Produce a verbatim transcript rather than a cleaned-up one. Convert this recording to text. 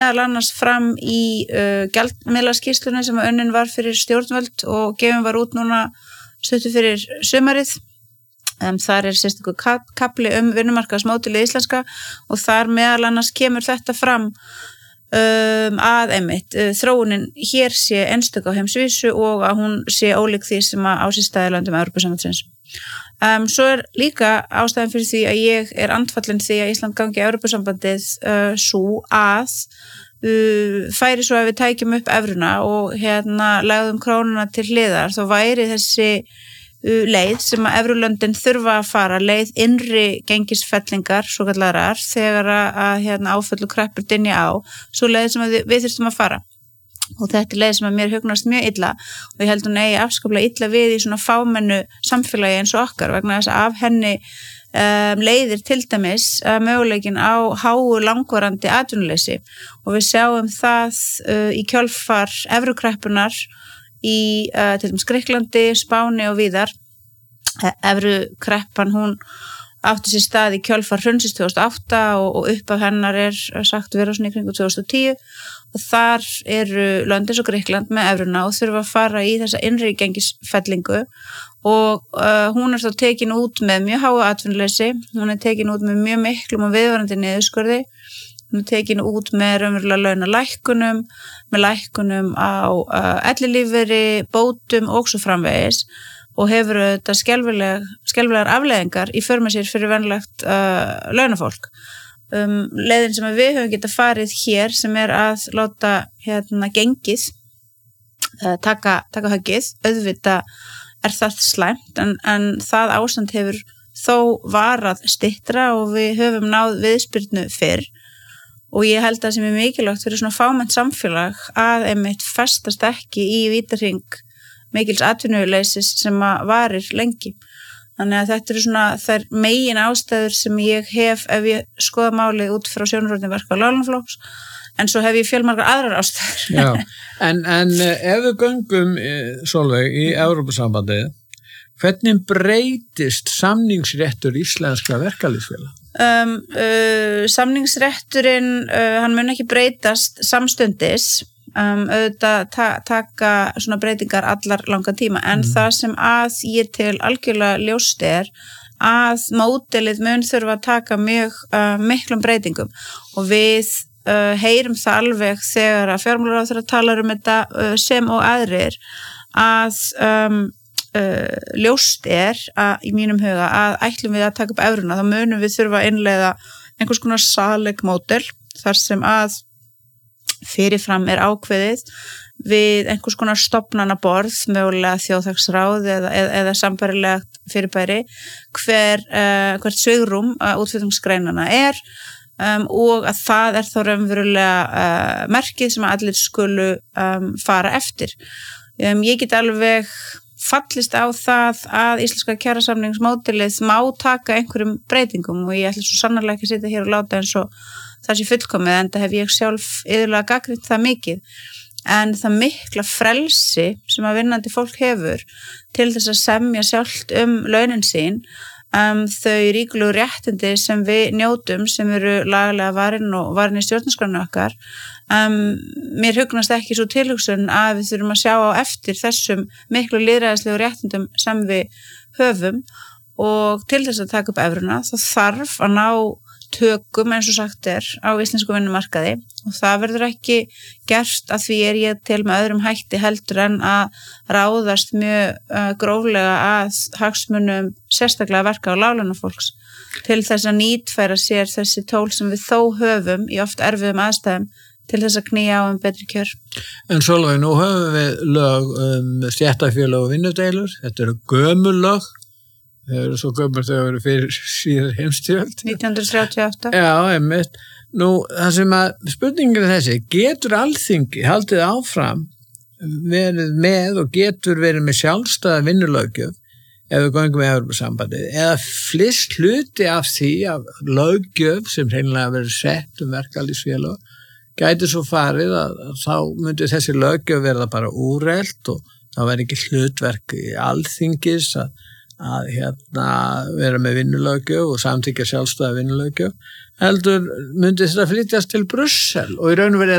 meðal annars fram í uh, gjaldmiðlaskýrslunni sem unnin var fyrir stjórnvöld og gefin var út núna stuttu fyrir sumarið. Um, þar er sérstakur kap, kapli um vinnumarkaðsmódelið íslenska og þar meðal annars kemur þetta fram um, að einmitt uh, þróunin hér sé einstök á heimsvísu og að hún sé ólík því sem að á sér staði í löndum Evrópusambandsins. Um, svo er líka ástæðan fyrir því að ég er andfallin því að Ísland gangi Evrópusambandið uh, svo að uh, færi svo að við tækjum upp evruna og hérna legðum krónuna til hliðar, þá væri þessi uh, leið sem að evrulöndin þurfa að fara, leið innri gengisfellingar, svo kallarar, þegar að, að hérna, áföll og kreppur dynja á, svo leið sem við, við þurftum að fara. Og þetta er leið sem að mér hugnast mjög illa og ég held hún eigi afskaplega illa við í svona fámennu samfélagi eins og okkar vegna þess að af henni um, leiðir til dæmis uh, möguleikin á háu langvarandi atvinnuleysi og við sjáum það uh, í kjölfar evrukreppunar í uh, til dæmis Grikklandi, Spáni og víðar. Evrukreppan hún átti sér stað í kjölfar hrunsins tvö þúsund og átta og, og upp af hennar er sagt vera svona í kringu tvö þúsund og tíu og þar eru lönd eins og Grikkland með evruna og þurfa að fara í þessa innri gengisfellingu og uh, hún er þá tekin út með mjög háu atvinnuleysi, hún er tekin út með mjög miklum og viðvarandi niðurskurði, hún er tekin út með raunverulega launalækkunum, með lækkunum á uh, ellilífeyri, bótum og svo framvegis og hefur þetta skelfileg, skelfilegar afleiðingar í för með sér fyrir venjulegt uh, launafólk. Um, leiðin sem við höfum getað farið hér sem er að láta hérna gengið uh, taka, taka höggið, auðvitað er það slæmt en, en það ástand hefur þó varað styttra og við höfum náð viðspyrnu fyrr og ég held að sem er mikilvægt fyrir svona fámennt samfélag að einmitt festast ekki í vítahring mikils atvinnuleysis sem að varir lengi. Þannig að þetta eru svona þær megin ástæður sem ég hef ef ég skoða málið út frá sjónarhorni verka og láglaunafólks, en svo hef ég fjölmargar aðrar ástæður. Já, en, en ef við göngum Sólveig í Evrópusambandið, hvernig breytist samningsréttur íslenskra verkalýðsfélaga? Um, uh, samningsrétturinn, uh, hann mun ekki breytast samstundis, Um, auðvitað ta taka svona breytingar allar langan tíma en mm. það sem að ég til algjörlega ljóst er að módelið mun þurfa að taka mjög uh, miklum breytingum og við uh, heyrum það alveg þegar að fjármálaráðherra talar um þetta uh, sem og aðrir að um, uh, ljóst er að, í mínum huga að ætlum við að taka upp evruna þá munum við þurfa að innleiða einhvers konar saleg módel þar sem að fyrirfram er ákveðið við einhvers konar stofnanaborð, mögulega þjóðhagsráð eða, eða, eða sambarilegt fyrirbæri, hver, uh, hvert svigrúm uh, útflutningsgreinana er um, og að það er þá raunverulega uh, merkið sem allir skulu um, fara eftir. Um, ég get alveg fallist á það að íslenska kjarasamningsmódelið má taka einhverjum breytingum og ég ætla svo sannarlega ekki að sitja hér og láta eins og það sé fullkomið, en það hef ég sjálf yfirlega gagnrýnt það mikið. En það mikla frelsi sem að vinnandi fólk hefur til þess að semja sjálft um launin sín, um, þau ríkulegu réttindi sem við njótum, sem eru lagalega varin og varin í stjórnarskránni okkar, um, mér hugnast ekki svo tilhugsun að við þurfum að sjá á eftir þessum miklu lýðræðislegu réttindum sem við höfum og til þess að taka upp evruna þá þarf að ná tökum eins og sagt er á íslensku vinnumarkaði og það verður ekki gert að því er ég til með öðrum hætti heldur en að ráðast mjög uh, gróflega að hagsmunum sérstaklega verka á láglaunafólks til þess að nýtfæra sér þessi tól sem við þó höfum í oft erfiðum aðstæðum til þess að knýja á um betri kjör. En Sólveig, nú höfum við lög um stéttarfélög og vinnudeilur, þetta eru gömul lög. Það eru svo gömur þegar það eru fyrir síðar heimstyrjöld. nítján hundruð þrjátíu og átta. Já, einmitt. Nú, það sem að spurningin er þessi, getur Alþingi haldið áfram verið með og getur verið með sjálfstæða vinnulöggjöf ef við göngum með Evrópusambandið eða flest hluti af því af löggjöf sem hreinlega verið sett um verkalýðsfélög gæti svo farið að, að þá myndi þessi löggjöf verða bara úrelt og það verði ekki hlutverk í Alþingis að að hérna vera með vinnulöggjöf og samþykkja sjálfstæða vinnulöggjöf heldur myndi þetta flytjast til Brussel og í raun og veru